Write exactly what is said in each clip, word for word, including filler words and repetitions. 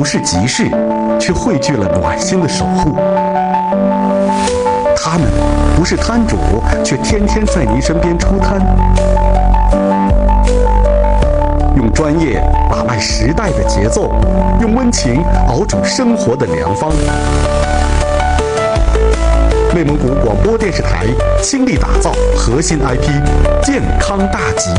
不是急事，却汇聚了暖心的守护。他们不是摊主，却天天在您身边出摊，用专业把脉时代的节奏，用温情熬煮生活的良方。内蒙古广播电视台倾力打造核心 I P 健康大集，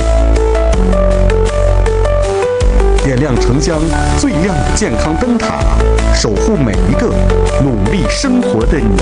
点亮城乡最亮的健康灯塔，守护每一个努力生活的你。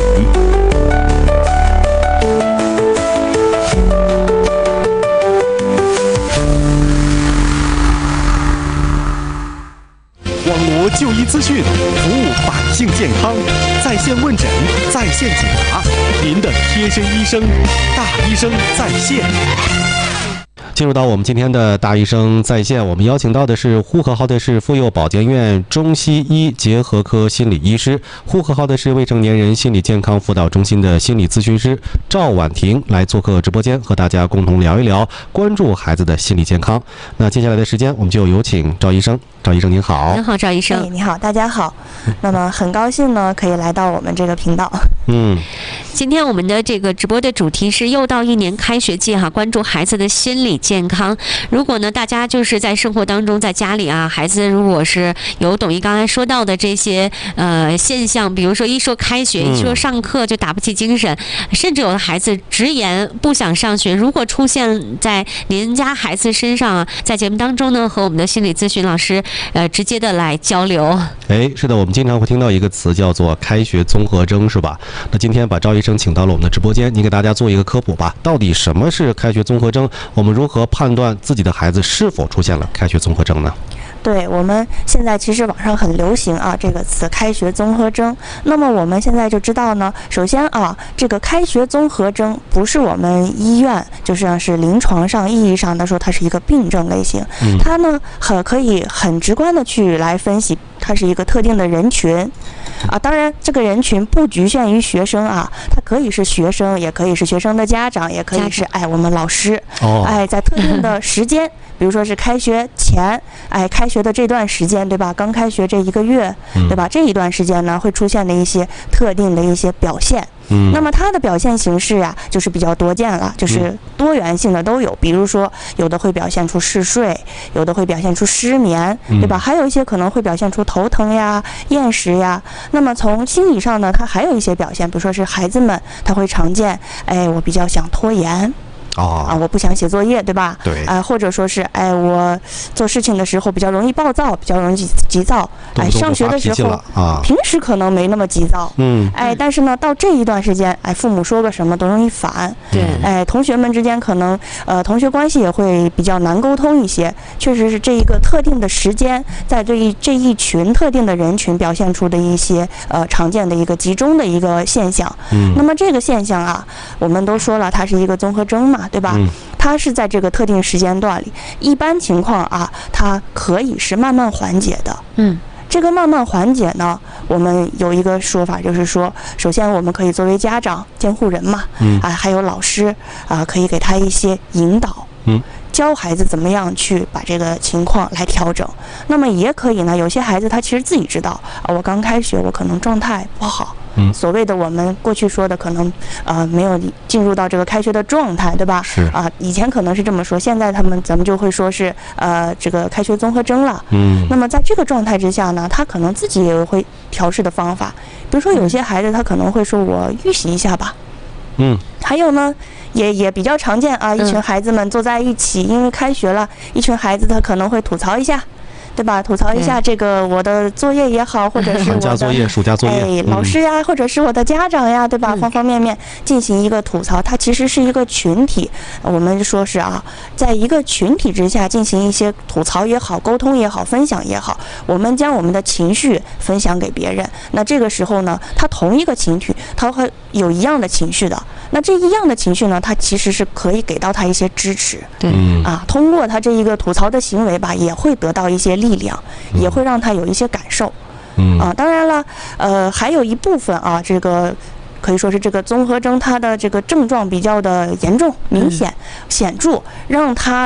网罗就医资讯，服务百姓健康，在线问诊，在线解答，您的贴身医生，大医生在线。 进入到我们今天的大医生在线，我们邀请到的是呼和浩特市妇幼保健院中西医结合科心理医师、呼和浩特市未成年人心理健康辅导中心的心理咨询师赵婉婷来做客直播间，和大家共同聊一聊关注孩子的心理健康。那接下来的时间，我们就有请赵医生。赵医生您好。 您好，赵医生。 哎，你好，大家好。那么很高兴呢，可以来到我们这个频道。 嗯， 今天我们的这个直播的主题是又到一年开学季哈，关注孩子的心理健康。如果呢，大家就是在生活当中，在家里啊，孩子如果是有董一刚才说到的这些呃现象，比如说一说开学，一说上课就打不起精神，甚至有的孩子直言不想上学。如果出现在您家孩子身上啊，在节目当中呢，和我们的心理咨询老师呃直接的来交流。 哎，是的，我们经常会听到一个词叫做开学综合征，是吧？那今天把赵医生请到了我们的直播间，您给大家做一个科普吧。到底什么是开学综合征？我们如何判断自己的孩子是否出现了开学综合征呢？ 对，我们现在其实网上很流行啊这个词开学综合征。那么我们现在就知道呢，首先啊，这个开学综合征不是我们医院就像是临床上意义上的说它是一个病症类型， 嗯、 它呢很可以很直观的去来分析，它是一个特定的人群。啊，当然，这个人群不局限于学生啊，他可以是学生，也可以是学生的家长，也可以是哎我们老师， 哦、 哎在特定的时间，比如说是开学前，哎开学的这段时间，对吧？刚开学这一个月，对吧？这一段时间呢，会出现的一些特定的一些表现。 嗯， 那么它的表现形式啊，就是比较多见了，就是多元性的都有。比如说，有的会表现出嗜睡，有的会表现出失眠，对吧？还有一些可能会表现出头疼呀、厌食呀。那么从心理上呢，它还有一些表现，比如说是孩子们他会常见，哎，我比较想拖延。 哦、 啊，我不想写作业，对吧？ 对。 啊、呃，或者说是，哎，我做事情的时候比较容易暴躁，比较容易急躁。哎，上学的时候， 啊， 平时可能没那么急躁。 嗯。 哎，但是呢，到这一段时间，哎，父母说个什么都容易烦。 对。 哎，同学们之间可能，呃，同学关系也会比较难沟通一些。确实是这一个特定的时间，在这一这一群特定的人群表现出的一些呃常见的一个集中的一个现象。 嗯。 那么这个现象啊，我们都说了，它是一个综合征嘛。对吧？ 嗯、 它是在这个特定时间段里，一般情况啊，它可以是慢慢缓解的。 嗯， 这个慢慢缓解呢，我们有一个说法，就是说，首先我们可以作为家长、监护人嘛， 嗯啊，还有老师啊，可以给他一些引导。 嗯。 教孩子怎么样去把这个情况来调整。那么也可以呢，有些孩子他其实自己知道啊，我刚开学，我可能状态不好。 嗯， 所谓的我们过去说的可能呃没有进入到这个开学的状态，对吧？ 是啊，以前可能是这么说，现在他们咱们就会说是呃这个开学综合征了。 嗯， 那么在这个状态之下呢，他可能自己也会调试的方法，比如说有些孩子他可能会说我预习一下吧。 嗯， 还有呢，也也比较常见啊，一群孩子们坐在一起，嗯、因为开学了，一群孩子他可能会吐槽一下。对吧？吐槽一下这个我的作业也好，或者是我的寒假作业、暑假作业， 哎，老师呀，或者是我的家长呀，对吧？ 嗯、 方方面面进行一个吐槽，它其实是一个群体。我们说是啊，在一个群体之下进行一些吐槽也好、沟通也好、分享也好，我们将我们的情绪分享给别人。那这个时候呢，他同一个情绪，他会有一样的情绪的。那这一样的情绪呢，它其实是可以给到他一些支持。 对啊，通过他这一个吐槽的行为吧，也会得到一些力量。也会让他有一些感受， 嗯啊，当然了，呃，还有一部分啊，这个可以说是这个综合征它的这个症状比较的严重、明显、显著，让他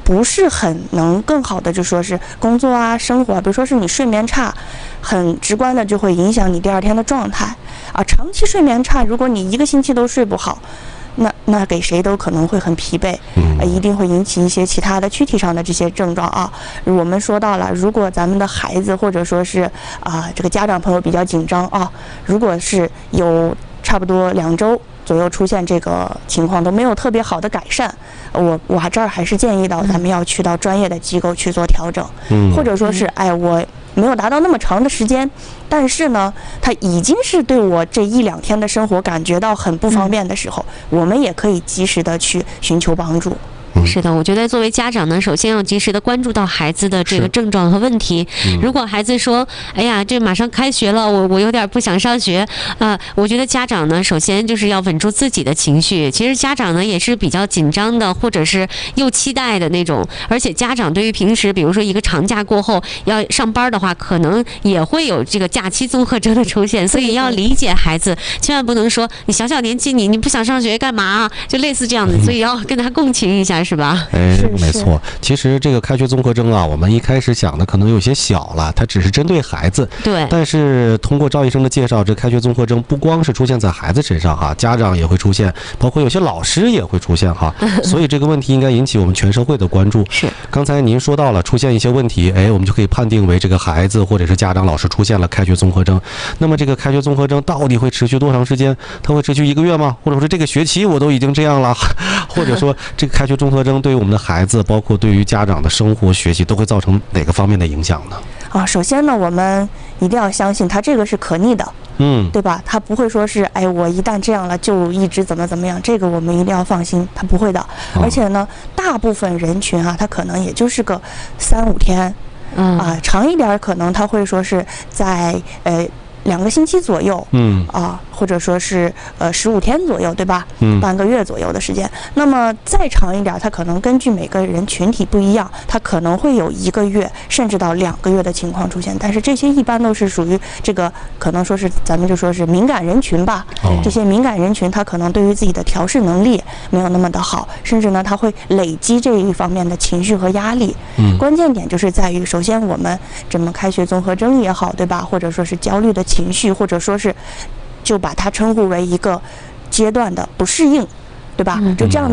不是很能更好的就说是工作啊、生活啊，比如说是你睡眠差，很直观的就会影响你第二天的状态啊。长期睡眠差，如果你一个星期都睡不好，那那给谁都可能会很疲惫，呃，一定会引起一些其他的躯体上的这些症状啊。我们说到了，如果咱们的孩子或者说是啊、这个家长朋友比较紧张啊，如果是有差不多两周左右出现这个情况都没有特别好的改善，我我这儿还是建议到咱们要去到专业的机构去做调整， 嗯， 或者说是哎我没有达到那么长的时间，但是呢，它已经是对我这一两天的生活感觉到很不方便的时候，嗯、我们也可以及时的去寻求帮助。 是的，我觉得作为家长呢，首先要及时的关注到孩子的这个症状和问题。嗯、如果孩子说：“哎呀，这马上开学了，我我有点不想上学。”啊，我觉得家长呢，首先就是要稳住自己的情绪。其实家长呢也是比较紧张的，或者是又期待的那种。而且家长对于平时，比如说一个长假过后要上班的话，可能也会有这个假期综合征的出现，所以要理解孩子，千万不能说你小小年纪你你不想上学干嘛？就类似这样的，所以要跟他共情一下。是吧？ 哎，没错。其实这个开学综合征啊，我们一开始想的可能有些小了，它只是针对孩子。 对。 但是通过赵医生的介绍，这开学综合征不光是出现在孩子身上哈，家长也会出现，包括有些老师也会出现哈。所以这个问题应该引起我们全社会的关注。 是。 刚才您说到了出现一些问题，哎，我们就可以判定为这个孩子或者是家长、老师出现了开学综合征。那么这个开学综合征到底会持续多长时间？它会持续一个月吗？或者说这个学期我都已经这样了？或者说这个开学综合征对于我们的孩子，包括对于家长的生活学习，都会造成哪个方面的影响呢？ 啊，首先呢，我们一定要相信它这个是可逆的， 嗯， 对吧？它不会说是哎，我一旦这样了就一直怎么怎么样，这个我们一定要放心，它不会的。 哦、 而且呢，大部分人群啊，它可能也就是个三五天， 嗯啊，长一点可能他会说是在呃。两个星期左右， 嗯啊，或者说是呃十五天左右，对吧？ 嗯， 半个月左右的时间。那么再长一点，它可能根据每个人群体不一样，它可能会有一个月甚至到两个月的情况出现。但是这些一般都是属于这个可能说是咱们就说是敏感人群吧。 哦、 这些敏感人群，他可能对于自己的调试能力没有那么的好，甚至呢，他会累积这一方面的情绪和压力。 嗯， 关键点就是在于，首先我们这么开学综合征也好，对吧？或者说是焦虑的情绪，或者说是就把它称呼为一个阶段的不适应，对吧？就这样的。